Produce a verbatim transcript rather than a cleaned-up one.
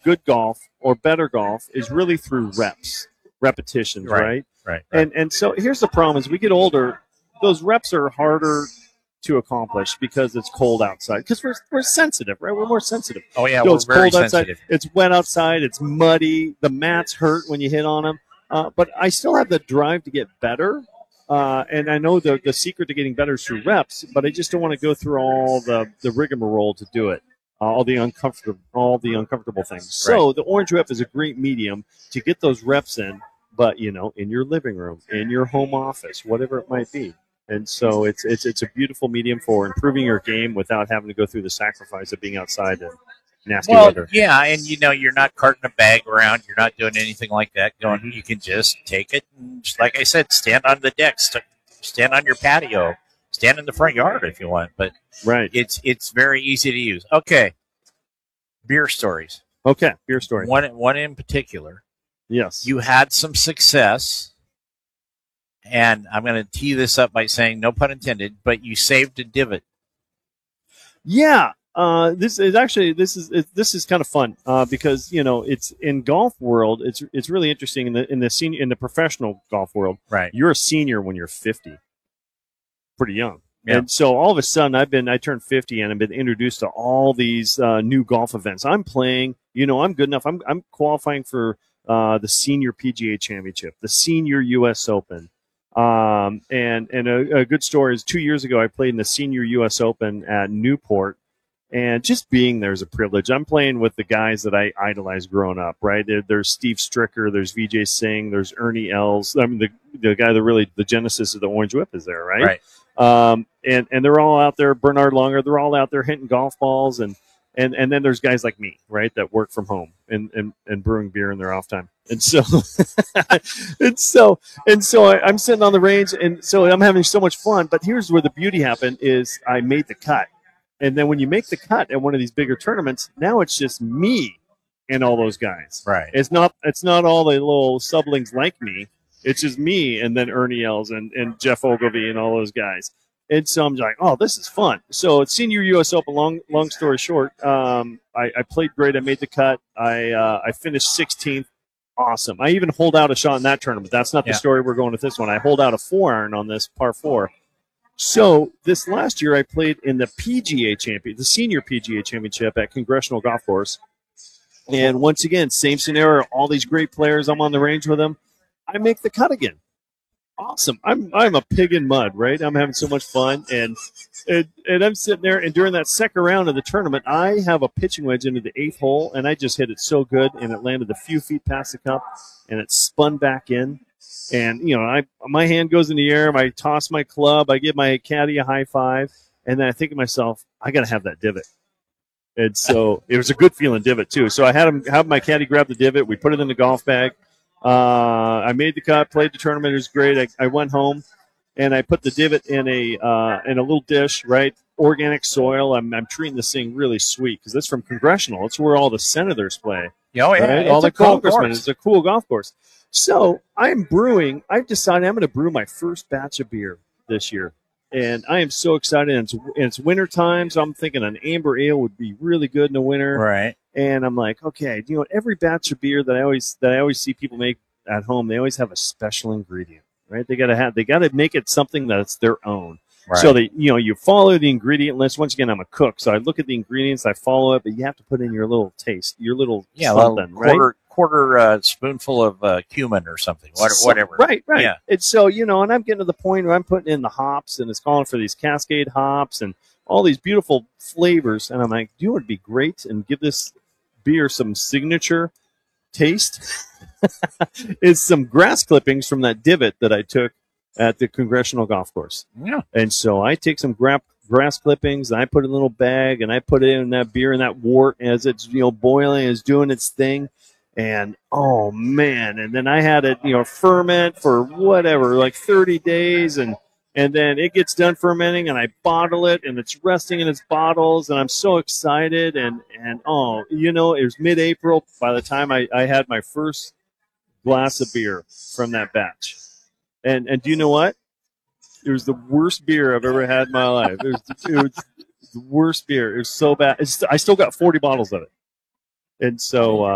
good golf or better golf is really through reps, repetitions, right? Right, right, right. And and so here's the problem: as we get older, those reps are harder to accomplish because it's cold outside. Because we're we're sensitive, right? We're more sensitive. Oh yeah, So we're it's very cold outside. sensitive. It's wet outside. It's muddy. The mats hurt when you hit on them. Uh, but I still have the drive to get better. Uh, and I know the the secret to getting better is through reps. But I just don't want to go through all the the rigmarole to do it. Uh, all the uncomfortable all the uncomfortable things. So Right. the Orange Whip is a great medium to get those reps in. But you know, in your living room, in your home office, whatever it might be. And so it's it's it's a beautiful medium for improving your game without having to go through the sacrifice of being outside in nasty Well, weather. yeah, and you know, you're not carting a bag around. You're not doing anything like that. Going, Mhm. you can just take it and, just like I said, stand on the deck, st- stand on your patio, stand in the front yard if you want. But Right. it's it's very easy to use. Okay, beer stories. Okay. Beer story. One one in particular. Yes. You had some success, and I'm going to tee this up by saying, no pun intended, but you saved a divot. Yeah. Uh, this is actually this is it, this is kind of fun uh, because you know it's in golf world. It's it's really interesting in the in the senior in the professional golf world. Right. You're a senior when you're fifty, pretty young. Yeah. And so all of a sudden, I've been I turned fifty and I've been introduced to all these uh, new golf events. I'm playing. You know, I'm good enough. I'm I'm qualifying for uh, the Senior P G A Championship, the Senior U S Open. Um, and and a, a good story is two years ago I played in the Senior U S Open at Newport. And just being there is a privilege. I'm playing with the guys that I idolized growing up, right? There, there's Steve Stricker, there's V J Singh, there's Ernie Els. I mean, the the guy that really the genesis of the Orange Whip is there, right? Right. Um, and and they're all out there. Bernard Longer, they're all out there hitting golf balls, and and and then there's guys like me, right, that work from home and and, and brewing beer in their off time. And so, and so, and so I, I'm sitting on the range, and so I'm having so much fun. But here's where the beauty happened: is I made the cut. And then when you make the cut at one of these bigger tournaments, now it's just me and all those guys. Right. It's not it's not all the little sublings like me. It's just me and then Ernie Els and, and Jeff Ogilvy and all those guys. And so I'm like, oh, this is fun. So it's Senior U S Open. Long long story short, um, I, I played great. I made the cut. I uh, I finished sixteenth. Awesome. I even hold out a shot in that tournament. That's not the Yeah. story we're going with this one. I hold out a four iron on this par four. So this last year I played in the P G A champion, the Senior P G A Championship at Congressional Golf Course. And once again, same scenario, all these great players, I'm on the range with them. I make the cut again. Awesome. I'm I'm a pig in mud, right? I'm having so much fun. And, and and I'm sitting there, and during that second round of the tournament, I have a pitching wedge into the eighth hole, and I just hit it so good, and it landed a few feet past the cup, and it spun back in. And, you know, I my hand goes in the air. I toss my club. I give my caddy a high five. And then I think to myself, I got to have that divot. And so it was a good feeling divot, too. So I had him have my caddy grab the divot. We put it in the golf bag. Uh, I made the cut, played the tournament. It was great. I, I went home, and I put the divot in a uh, in a little dish, right? Organic soil. I'm, I'm treating this thing really sweet because it's from Congressional. It's where all the senators play. Oh, yeah. Right? It's All a the cool congressmen. course. It's a cool golf course. So I'm brewing. I've decided I'm going to brew my first batch of beer this year, and I am so excited. And it's, and it's winter time, so I'm thinking an amber ale would be really good in the winter. Right. And I'm like, okay, you know, every batch of beer that I always that I always see people make at home, they always have a special ingredient, right? They got to have they got to make it something that's their own. Right. So they, you know, you follow the ingredient list. Once again, I'm a cook, so I look at the ingredients, I follow it, but you have to put in your little taste, your little yeah, something, well, quarter right? quarter uh, spoonful of uh, cumin or something, whatever. So- whatever. Right, right. Yeah. And so, you know, and I'm getting to the point where I'm putting in the hops, and it's calling for these Cascade hops and all these beautiful flavors. And I'm like, you know what would be great and give this beer some signature taste? Is some grass clippings from that divot that I took at the Congressional Golf Course. Yeah. And so I take some gra- grass clippings, and I put it in a little bag, and I put it in that beer in that wort as it's, you know, boiling, is doing its thing. And, oh, man, and then I had it, you know, ferment for whatever, like thirty days, and and then it gets done fermenting, and I bottle it, and it's resting in its bottles, and I'm so excited. And, and oh, you know, it was mid-April by the time I, I had my first glass of beer from that batch. And and do you know what? It was the worst beer I've ever had in my life. It was, it was the worst beer. It was so bad. It's, I still got forty bottles of it. And so, uh,